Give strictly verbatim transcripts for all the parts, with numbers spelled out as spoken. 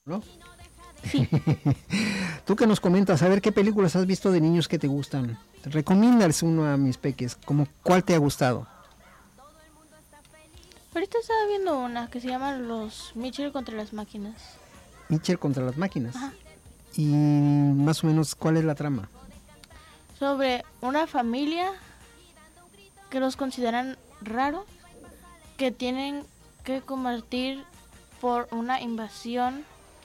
¿no? Sí. Tú que nos comentas, a ver qué películas has visto de niños que te gustan. Recomiéndales uno a mis peques, como cuál te ha gustado. Ahorita estaba viendo una que se llama Los Mitchell contra las máquinas. Mitchell contra las máquinas. Ajá. Y más o menos, ¿cuál es la trama? Sobre una familia que los consideran raros, que tienen que combatir por una invasión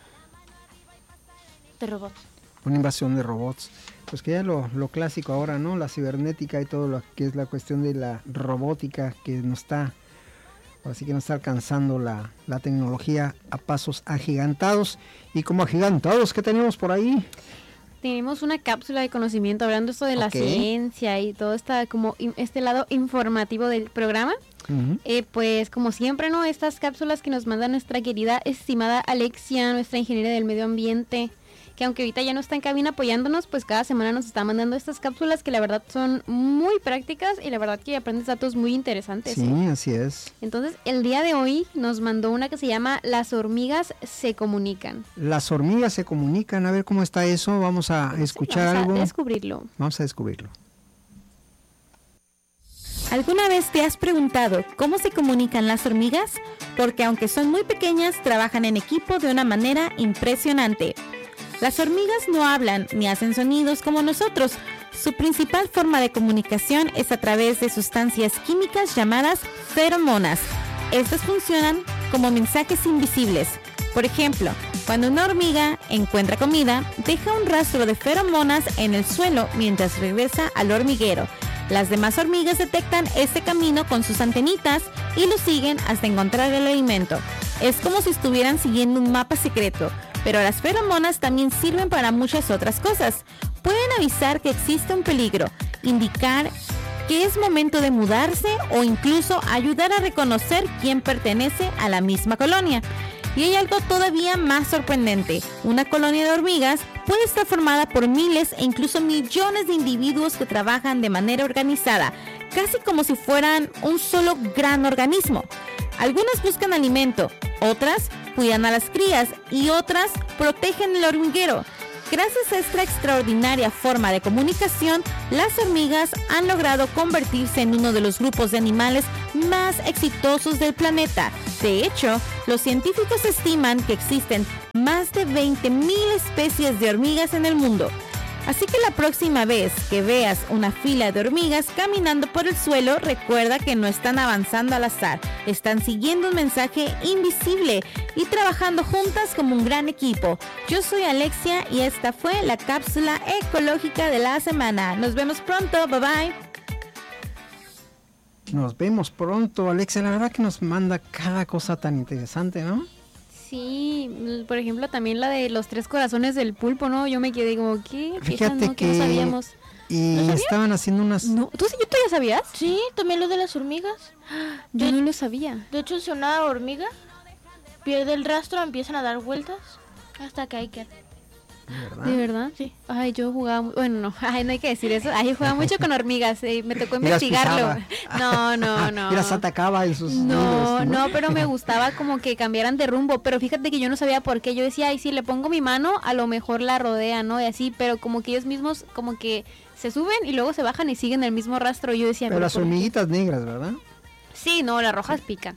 de robots. Una invasión de robots. Pues que ya lo, lo clásico ahora, ¿no? La cibernética y todo lo que es la cuestión de la robótica que nos está, así que nos está alcanzando la, la tecnología a pasos agigantados. Y como agigantados, ¿qué tenemos por ahí? Tenemos una cápsula de conocimiento hablando esto de la Okay. ciencia y todo esta, como este lado informativo del programa. Uh-huh. Eh, pues como siempre, ¿no? Estas cápsulas que nos manda nuestra querida estimada Alexia, nuestra ingeniera del medio ambiente, que aunque ahorita ya no está en cabina apoyándonos, pues cada semana nos está mandando estas cápsulas que la verdad son muy prácticas y la verdad que aprendes datos muy interesantes. Sí, ¿eh? Así es. Entonces, el día de hoy nos mandó una que se llama Las hormigas se comunican. Las hormigas se comunican, a ver cómo está eso, vamos a escuchar sí, vamos algo. Vamos a descubrirlo. Vamos a descubrirlo. ¿Alguna vez te has preguntado cómo se comunican las hormigas? Porque aunque son muy pequeñas, trabajan en equipo de una manera impresionante. Las hormigas no hablan ni hacen sonidos como nosotros. Su principal forma de comunicación es a través de sustancias químicas llamadas feromonas. Estas funcionan como mensajes invisibles. Por ejemplo, cuando una hormiga encuentra comida, deja un rastro de feromonas en el suelo mientras regresa al hormiguero. Las demás hormigas detectan este camino con sus antenitas y lo siguen hasta encontrar el alimento. Es como si estuvieran siguiendo un mapa secreto, pero las feromonas también sirven para muchas otras cosas. Pueden avisar que existe un peligro, indicar que es momento de mudarse o incluso ayudar a reconocer quién pertenece a la misma colonia. Y hay algo todavía más sorprendente. Una colonia de hormigas puede estar formada por miles e incluso millones de individuos que trabajan de manera organizada, casi como si fueran un solo gran organismo. Algunas buscan alimento, otras cuidan a las crías y otras protegen el hormiguero. Gracias a esta extraordinaria forma de comunicación, las hormigas han logrado convertirse en uno de los grupos de animales más exitosos del planeta. De hecho, los científicos estiman que existen más de veinte mil especies de hormigas en el mundo. Así que la próxima vez que veas una fila de hormigas caminando por el suelo, recuerda que no están avanzando al azar, están siguiendo un mensaje invisible y trabajando juntas como un gran equipo. Yo soy Alexia y esta fue la cápsula ecológica de la semana. Nos vemos pronto, bye bye. Nos vemos pronto, Alexia, la verdad que nos manda cada cosa tan interesante, ¿no? Sí, por ejemplo, también la de los tres corazones del pulpo, ¿no? Yo me quedé como, ¿qué? Fíjate no, que, que no sabíamos. Y ¿No estaban haciendo unas... No, ¿tú, ¿tú ya sabías? Sí, también lo de las hormigas. Yo de, no lo sabía. De hecho, si una hormiga pierde el rastro, empiezan a dar vueltas hasta que hay que... ¿De verdad? ¿De verdad? Sí. Ay, yo jugaba... Bueno, no, ay, no hay que decir eso. Ay, jugaba mucho con hormigas. Eh, me tocó investigarlo. No, no, no. Y las atacaba en sus... No, libros, ¿no? no, pero me gustaba como que cambiaran de rumbo. Pero fíjate que yo no sabía por qué. Yo decía, ay, si le pongo mi mano, a lo mejor la rodea, ¿no? Y así, pero como que ellos mismos como que se suben y luego se bajan y siguen el mismo rastro. Yo decía... Pero, pero las hormiguitas negras, ¿verdad? Sí, no, las rojas sí pican.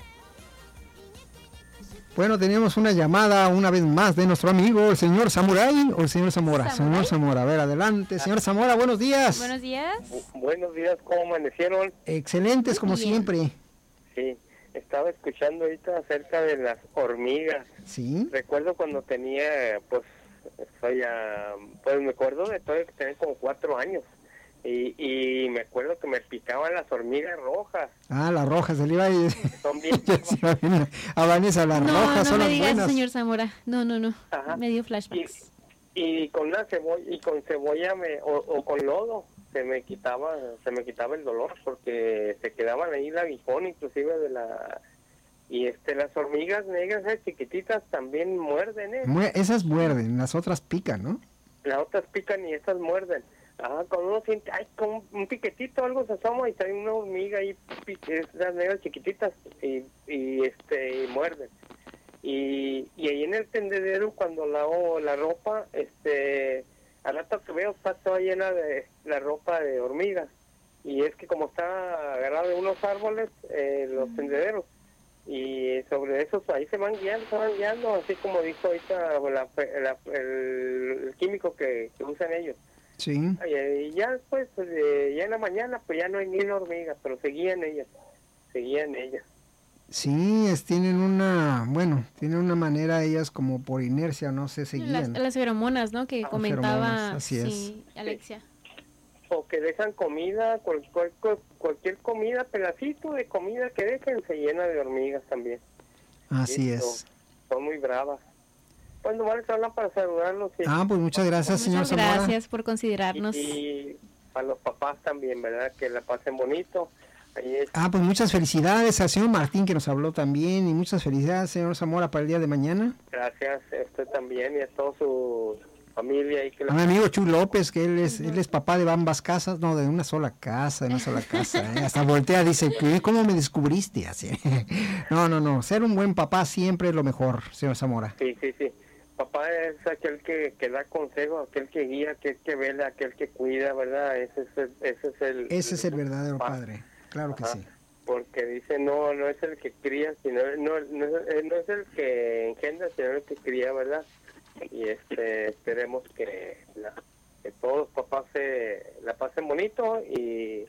Bueno, teníamos una llamada una vez más de nuestro amigo, el señor Samurai, o el señor Zamora. ¿Samurai? Señor Zamora, a ver, adelante. Señor Zamora, buenos días. Buenos días. Bu- buenos días, ¿cómo amanecieron? Excelentes, como Bien. siempre. Sí, estaba escuchando ahorita acerca de las hormigas. Sí. Recuerdo cuando tenía, pues, soy, uh, pues me acuerdo de todo que tenía como cuatro años. Y, y me acuerdo que me picaban las hormigas rojas. Ah, las rojas, se le iba a ir. Son bien... a Vanessa, las no, rojas no son me las digas, buenas. señor Zamora. No, no, no. Ajá. Me dio flashbacks. Y, y con la cebolla, y con cebolla me, o, o con lodo, se me quitaba, se me quitaba el dolor porque se quedaban ahí el aguijón, inclusive de la... Y este, las hormigas negras, esas chiquititas, también muerden, ¿eh? Mue- esas muerden, las otras pican, ¿no? Las otras pican y estas muerden. Ah, cuando uno siente, ay, como un piquetito, algo se asoma y trae una hormiga ahí, pi- esas negras chiquititas, y, y este, y muerden. Y, y ahí en el tendedero, cuando lavo la ropa, este, al rato que veo está toda llena de la ropa de hormigas. Y es que como está agarrado de unos árboles, eh, los tendederos, y sobre esos ahí se van guiando, se van guiando, así como dijo ahorita la, la, el, el químico que, que usan ellos. Sí. Y, y ya después, pues, eh, ya en la mañana, pues ya no hay ni hormigas, pero seguían ellas, seguían ellas. Sí, es, tienen una, bueno, tienen una manera ellas como por inercia, no sé, seguían. Las, las feromonas, ¿no? Que Ah, comentaba feromonas, así es. sí, Alexia. O que dejan comida, cual, cual, cual, cualquier comida, pedacito de comida que dejen, se llena de hormigas también. Así Sí, es. Son, son muy bravas. Pues nomás les hablan para saludarlos. Y, Ah, pues muchas gracias, señor Muchas Zamora. gracias por considerarnos. y, y a los papás también, ¿verdad? Que la pasen bonito. Ahí es, Ah, pues muchas felicidades al señor Martín que nos habló también y muchas felicidades, señor Zamora, para el día de mañana. gracias a usted también y a toda su familia. Y que A mi amigo Chu López, que él es, él es papá de ambas casas, no, de una sola casa, de una sola casa. ¿eh? Hasta voltea, dice, ¿qué? ¿Cómo me descubriste? Así. No, no, no, ser un buen papá siempre es lo mejor, señor Zamora. Sí, sí, sí. Papá es aquel que, que da consejo, aquel que guía, aquel que vela, aquel que cuida, ¿verdad? Ese es el... Ese es el, Ese es el verdadero papá. padre, claro que Ajá. sí. Porque dice, no, no es el que cría, sino no, no, es- no es el que engendra, sino el que cría, ¿verdad? Y este esperemos que, la, que todos los papás se la pasen bonito y,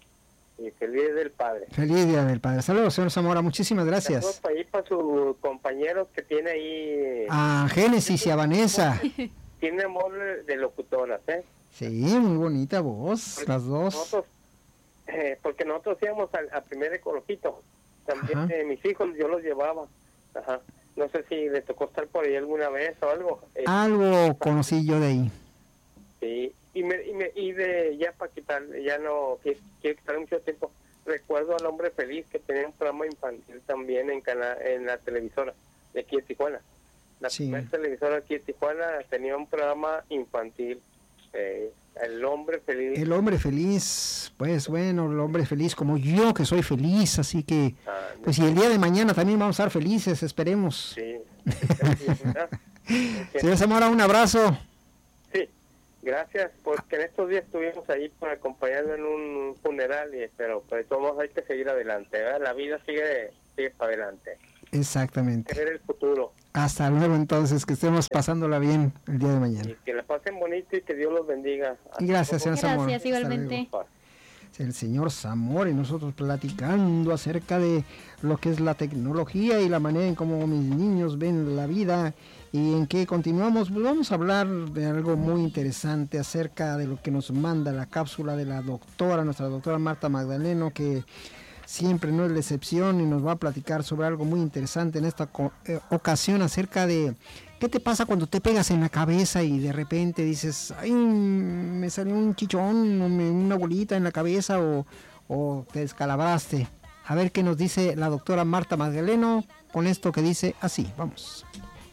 y feliz del padre. Feliz día del padre. Saludos, señor Zamora, muchísimas Saludos gracias. para ahí para sus compañeros que tiene ahí, A Génesis y a Vanessa. tiene amor de, de locutoras, ¿eh? Sí, muy bonita voz, las dos. Nosotros, eh, porque nosotros íbamos al, al primer ecologito, también Ajá. eh, mis hijos yo los llevaba, ajá. No sé si les tocó estar por ahí alguna vez o algo. eh, Algo conocí yo de ahí. Sí, y, me, y, me, y de ya para quitar, ya no quiero quitar mucho tiempo. Recuerdo al Hombre Feliz que tenía un programa infantil también en cana, en la televisora de aquí de Tijuana. La Sí. primera televisora aquí de Tijuana tenía un programa infantil, eh, El Hombre Feliz. El hombre feliz, pues bueno, el hombre feliz como yo que soy feliz, así que, Ah, pues y el día de mañana también vamos a estar felices, esperemos. sí. ¿Verdad? Señor Zamora, un abrazo. Sí, gracias, porque en estos días estuvimos ahí para acompañarlo en un funeral, y, pero pues, de todos modos hay que seguir adelante, ¿verdad? La vida sigue, sigue para adelante. Hay que Exactamente. ver el futuro. Hasta luego entonces, que estemos pasándola bien el día de mañana. Y que la pasen bonito y que Dios los bendiga. Y gracias, señor Zamora. Gracias, Hasta igualmente. luego. El señor Zamora y nosotros platicando acerca de lo que es la tecnología y la manera en cómo mis niños ven la vida y en que continuamos. Pues vamos a hablar de algo muy interesante acerca de lo que nos manda la cápsula de la doctora, nuestra doctora Marta Magdaleno, que siempre no es la excepción y nos va a platicar sobre algo muy interesante en esta co- eh, ocasión acerca de qué te pasa cuando te pegas en la cabeza y de repente dices, ay, me salió un chichón, o me- una bolita en la cabeza o, o te descalabraste. A ver qué nos dice la doctora Marta Magdaleno con esto que dice así, vamos.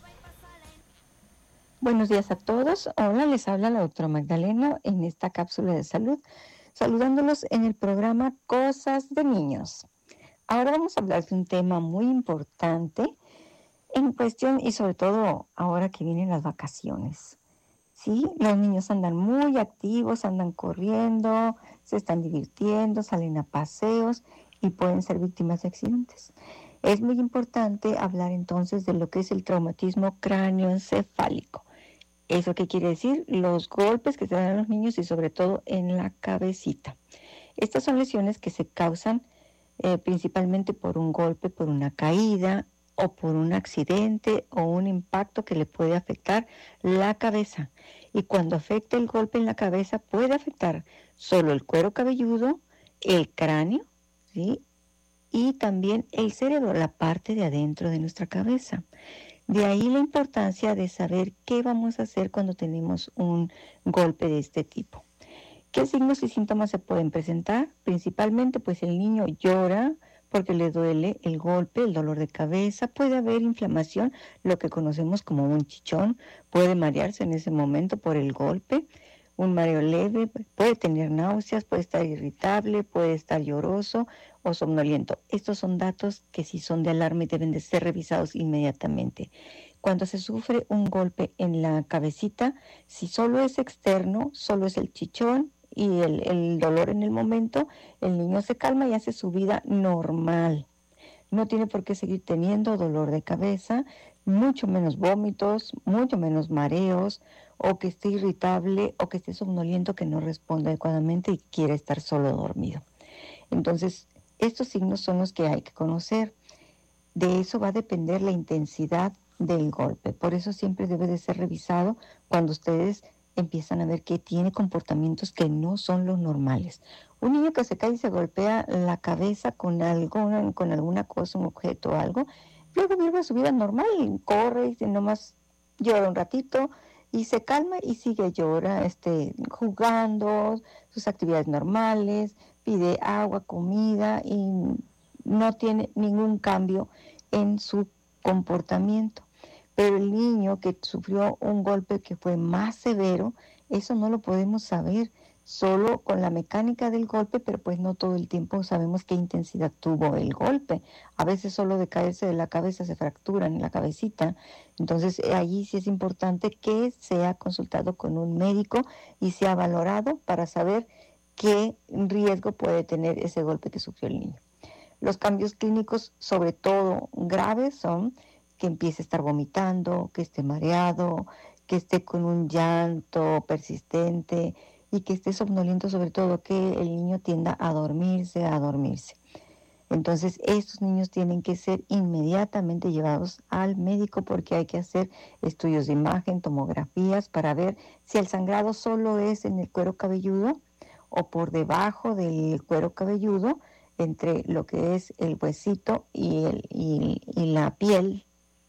Buenos días a todos. Hola, les habla la doctora Magdalena en esta cápsula de salud, saludándolos en el programa Cosas de Niños. Ahora vamos a hablar de un tema muy importante en cuestión y sobre todo ahora que vienen las vacaciones. Sí, los niños andan muy activos, andan corriendo, se están divirtiendo, salen a paseos y pueden ser víctimas de accidentes. Es muy importante hablar entonces de lo que es el traumatismo cráneoencefálico. ¿Eso qué quiere decir? Los golpes que se dan a los niños y sobre todo en la cabecita. Estas son lesiones que se causan eh, principalmente por un golpe, por una caída o por un accidente o un impacto que le puede afectar la cabeza. Y cuando afecta el golpe en la cabeza puede afectar solo el cuero cabelludo, el cráneo, ¿sí? Y también el cerebro, la parte de adentro de nuestra cabeza. De ahí la importancia de saber qué vamos a hacer cuando tenemos un golpe de este tipo. ¿Qué signos y síntomas se pueden presentar? Principalmente, pues el niño llora porque le duele el golpe, el dolor de cabeza, puede haber inflamación, lo que conocemos como un chichón, puede marearse en ese momento por el golpe, un mareo leve, puede tener náuseas, puede estar irritable, puede estar lloroso o somnoliento. Estos son datos que sí son de alarma y deben de ser revisados inmediatamente. Cuando se sufre un golpe en la cabecita, si solo es externo, solo es el chichón y el, el dolor en el momento, el niño se calma y hace su vida normal. No tiene por qué seguir teniendo dolor de cabeza, mucho menos vómitos, mucho menos mareos, o que esté irritable, o que esté somnoliento, que no responda adecuadamente y quiere estar solo dormido. Entonces, estos signos son los que hay que conocer. De eso va a depender la intensidad del golpe. Por eso siempre debe de ser revisado cuando ustedes empiezan a ver que tiene comportamientos que no son los normales. Un niño que se cae y se golpea la cabeza con algo, con alguna cosa, un objeto o algo, luego vuelve a su vida normal, corre y nomás llora un ratito y se calma y sigue llora, este, jugando, sus actividades normales, pide agua, comida y no tiene ningún cambio en su comportamiento. Pero el niño que sufrió un golpe que fue más severo, eso no lo podemos saber, solo con la mecánica del golpe, pero pues no todo el tiempo sabemos qué intensidad tuvo el golpe. A veces solo de caerse de la cabeza se fracturan en la cabecita. Entonces allí sí es importante que sea consultado con un médico y sea valorado para saber qué riesgo puede tener ese golpe que sufrió el niño. Los cambios clínicos, sobre todo graves, son que empiece a estar vomitando, que esté mareado, que esté con un llanto persistente y que esté somnoliento, sobre todo que el niño tienda a dormirse, a dormirse. Entonces, estos niños tienen que ser inmediatamente llevados al médico porque hay que hacer estudios de imagen, tomografías, para ver si el sangrado solo es en el cuero cabelludo o por debajo del cuero cabelludo, entre lo que es el huesito y, el, y, y la piel,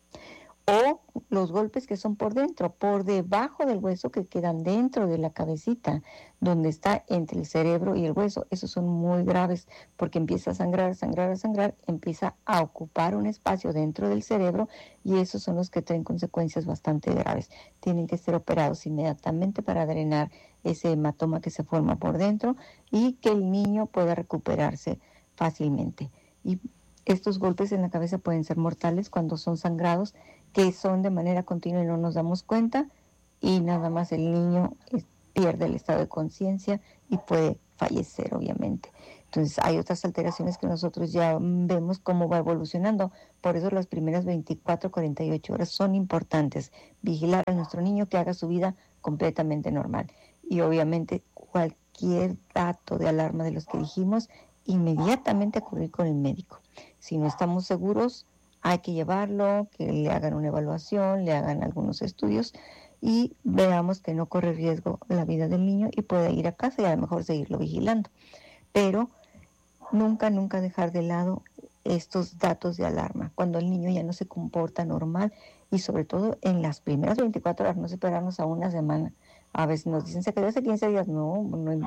o los golpes que son por dentro, por debajo del hueso, que quedan dentro de la cabecita, donde está entre el cerebro y el hueso. Esos son muy graves porque empieza a sangrar, sangrar, sangrar, empieza a ocupar un espacio dentro del cerebro y esos son los que traen consecuencias bastante graves. Tienen que ser operados inmediatamente para drenar ese hematoma que se forma por dentro y que el niño pueda recuperarse fácilmente. Y estos golpes en la cabeza pueden ser mortales cuando son sangrados, que son de manera continua y no nos damos cuenta, y nada más el niño pierde el estado de conciencia y puede fallecer, obviamente. Entonces hay otras alteraciones que nosotros ya vemos cómo va evolucionando. Por eso las primeras veinticuatro, cuarenta y ocho horas son importantes. Vigilar a nuestro niño que haga su vida completamente normal. Y obviamente cualquier dato de alarma de los que dijimos, inmediatamente acudir con el médico. Si no estamos seguros, hay que llevarlo, que le hagan una evaluación, le hagan algunos estudios y veamos que no corre riesgo la vida del niño y pueda ir a casa y a lo mejor seguirlo vigilando. Pero nunca, nunca dejar de lado estos datos de alarma. Cuando el niño ya no se comporta normal y sobre todo en las primeras veinticuatro horas, no esperarnos a una semana. A veces nos dicen, se quedó hace quince días. No, no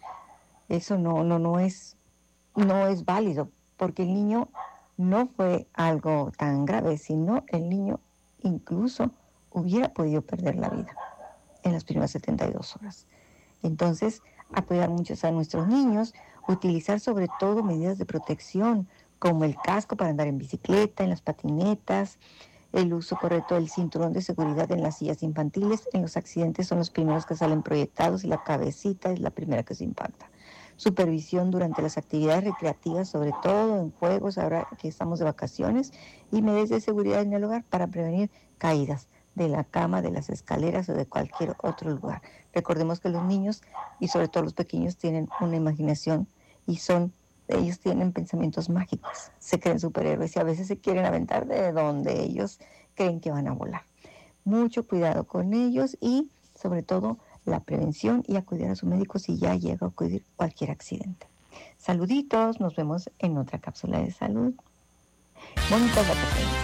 eso no, no, no es, no es válido porque el niño no fue algo tan grave, sino el niño incluso hubiera podido perder la vida en las primeras setenta y dos horas. Entonces, apoyar mucho a nuestros niños, utilizar sobre todo medidas de protección, como el casco para andar en bicicleta, en las patinetas, el uso correcto del cinturón de seguridad en las sillas infantiles. En los accidentes son los primeros que salen proyectados y la cabecita es la primera que se impacta. Supervisión durante las actividades recreativas, sobre todo en juegos, ahora que estamos de vacaciones, y medidas de seguridad en el hogar para prevenir caídas de la cama, de las escaleras o de cualquier otro lugar. Recordemos que los niños, y sobre todo los pequeños, tienen una imaginación y son, ellos tienen pensamientos mágicos, se creen superhéroes y a veces se quieren aventar de donde ellos creen que van a volar. Mucho cuidado con ellos y sobre todo la prevención y acudir a su médico si ya llega a ocurrir cualquier accidente. Saluditos, nos vemos en otra cápsula de salud. Bonitas vacaciones.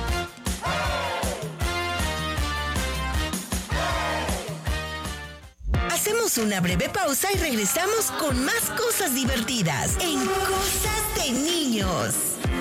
Hacemos una breve pausa y regresamos con más cosas divertidas en Cosas de Niños.